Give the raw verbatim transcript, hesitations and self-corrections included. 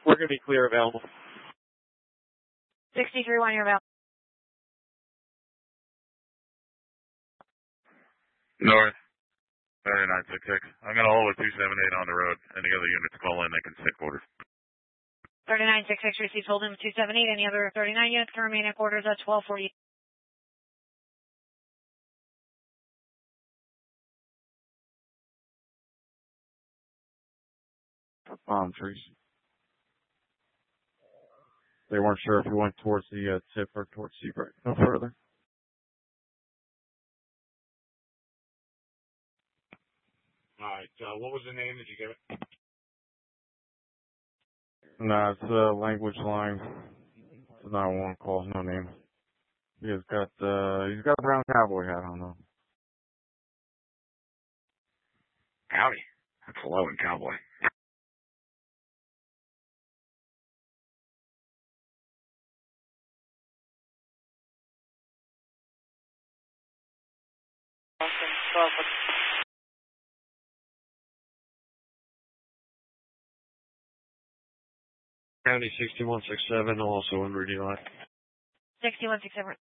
We're going to be clear available. sixty-three one, you're available. North, thirty-nine six six. I'm going to hold with two seven eight on the road. Any other units call in, they can sit quarters. thirty-nine six six received holding with two seven eight. Any other thirty-nine units can remain at quarters at twelve forty. Palm trees. They weren't sure if we went towards the uh, tip or towards Seabright. No further. All right. Uh, what was the name? Did you give it? Nah, it's a language line. It's a nine one one call. No name. He's got uh, he's got a brown cowboy hat on though. Howdy. That's low in cowboy. County sixty-one sixty-seven, also in Rudy Line. sixty-one six seven.